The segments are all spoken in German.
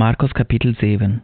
Markus Kapitel 7.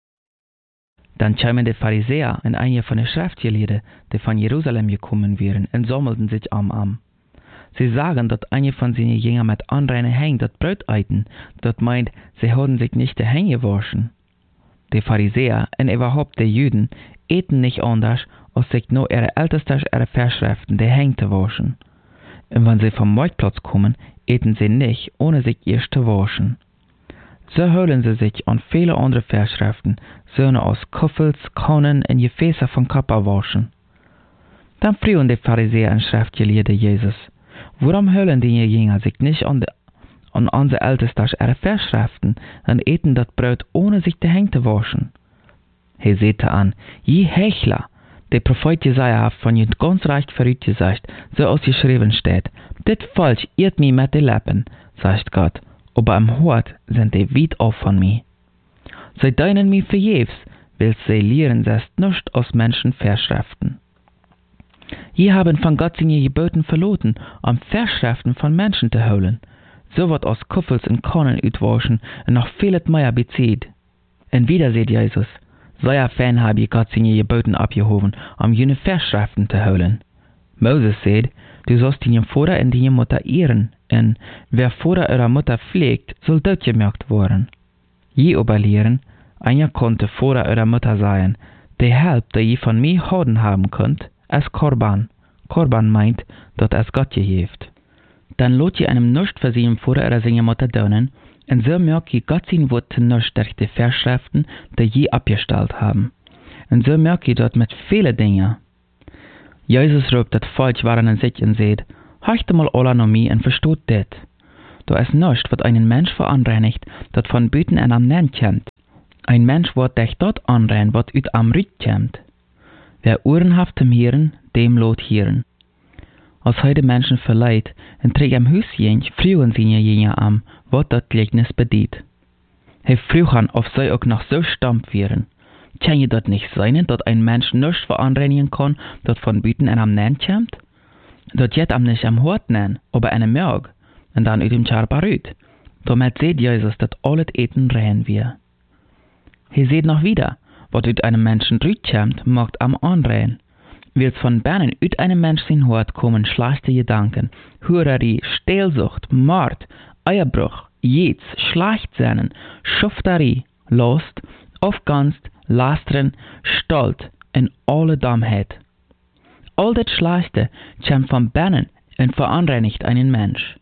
Dann kamen die Pharisäer und einige von den Schriftgelehrten, die von Jerusalem gekommen wären, und sammelten sich am. Sie sagen, dass einige von seinen Jüngern mit unreinen Hängen das Brot eiten, das meint, sie haben sich nicht die Hände gewaschen. Die Pharisäer und überhaupt die Juden eten nicht anders, als sich nur ihre Ältesten ihre Vorschriften die Hände zu waschen. Und wenn sie vom Marktplatz kommen, eten sie nicht, ohne sich erst zu waschen. So holen sie sich an viele andere Vorschriften, sollen aus Kuffels, Kannen und Gefäße von Kappa waschen. Dann fragen die Pharisäer und Schriftgelehrten Jesus: Warum holen die Jünger sich nicht an unsere Ältesten ihre Vorschriften und eten das Brot, ohne sich die Hände zu waschen? Er sagte an: Je Heuchler! Der Prophet Jesaja hat von ihnen ganz recht vorausgesagt, so als geschrieben steht: Dit Volk irrt mich mit den Lippen, sagt Gott, aber im Hort sind die weit auf von mir. Sie deinen mich vergebens, weil sie lehren selbst nicht aus Menschen Vorschriften. Je haben von Gott seine Geboten verloren, um Vorschriften von Menschen zu holen. So wird aus Kuffels und Kannen utwaschen und noch vieles mehr bezieht. Und wieder sagt Jesus: Sehr fern habe ich Gott seine Geboten abgehoben, um jene Vorschriften zu holen. Moses sagt: Du sollst deinen Vater und deine Mutter ehren, und wer Vater oder Mutter pflegt, soll totgemacht werden. Je aber lehren, einer konnte Vater oder Mutter sein, die Help, die je von mir Hoden haben könnt, als Korban. Korban meint, dass es Gott geeft. Dann lot je einem nicht für seinen Vater oder seine Mutter dienen, und so merkt je Gott sein Wort nicht durch die Vorschriften, die je abgestellt haben. Und so merkt je dort mit vielen Dingen. Jesus ruft das Volk waren an sich und sagt: Horcht mal alle an mich und versteht das. Da ist nichts, was einen Mensch verunreinigt, das von Büten an am Nenn kommt. Ein Mensch wird dich dort anrein, was ut am Rück kommt. Wer Ohren haft zum Hören, dem lot hören. Als heute Menschen verleiht und trägt am Haus jeng, frühen sie jene am, was das Gleichnis bedient. He frühen, auf sie auch noch so stammt wären. Kann je dort nicht sein, dass ein Mensch nichts verunreinigen kann, das von Büten an am Nenn kommt? Dat jet am nicht am Hort nennen, aber eine Merg, und dann ut im Charbarüt. Damit seht Jesus, dass alles Eten rein wir. He seht noch wieder, was ut einem Menschen drüt kommt, macht am anrein. Wills von Bernen ut einem Mensch in Hort kommen schlechte Gedanken, Hurerie, Stehlsucht, Mord, Eierbruch, Jets, Schlachtsehnen, Schufterie, Lust, Aufganst, Lastern, Stolz und alle Dummheit. All das Schlechte kommt von Bernen und verunreinigt einen Mensch.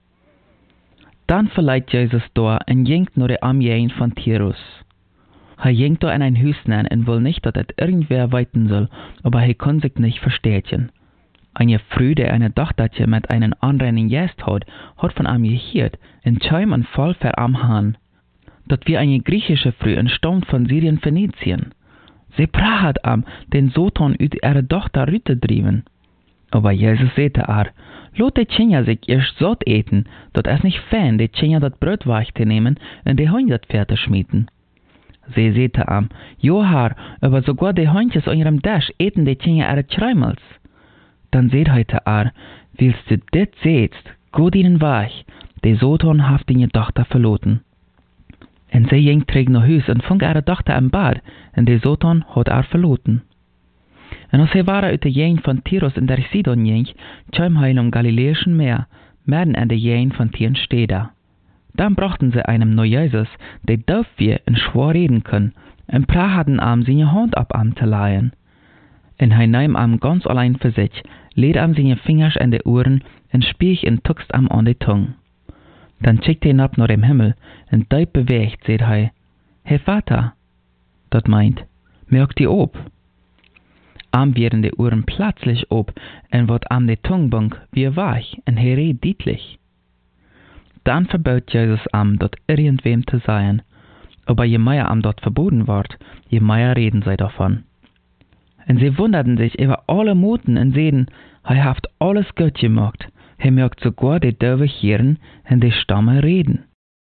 Dann verleiht Jesus da und jinkt nur die Armeen von Tirus. Er jinkt da in ein Haus nennen und will nicht, dass es irgendwer weiten soll, aber er kann sich nicht verstehen. Eine Frau, die eine Tochterche mit einem unreinen Gast hat von ihm gehört und Scheim und voll für am Hahn. Das wie eine griechische Frau entstammt von Syrien Phönizien. Sie prahat am, den Satan ut ihre Tochter rütedrieben. Aber Jesus sagte lot die Kinder sich erst satt eten, dat es nicht fein, die Kinder dat Brot weich zu nehmen und die Hunde dat fertig schmieden. Sie sagte am, Jo Herr, aber sogar die Hundjes an ihrem Tisch eten die Kinder ihre Träumels. Dann seht heute willst du dit sehtst, gut ihnen weich, die Satan haft deine Tochter verloten. Und sie ging trägt nach Haus und fand ihre Tochter im Bad, und der Satan hat verloten. Und als sie waren uit de Jeen von Tirus und der Sidon ging, kam heil am Galiläischen Meer, mitten an der Jeen von Tieren Städter. Dann brachten sie einem neu Jesus, der doof wir und schwor reden können, und prahaten am seine Hand ab am zu leihen. Und er nahm am ganz allein für sich, lädt am seine Finger an die Ohren und spiech und tuckst am an die Tung. Dann schickt er hinab nach dem Himmel, und deut bewegt, seht er: Herr Vater, dat meint, merkt die ob. Am werden die Ohren plötzlich ob, und wird am die Tungbunk wie weich, und er redet deutlich. Dann verbot Jesus am, dort irgendwem zu sein, aber je mehr am dort verboten wird, je mehr reden sie davon. Und sie wunderten sich über alle Muten und sehen, er haft alles gut gemacht. Er merkt sogar die doofe Hirn und die Stamme reden.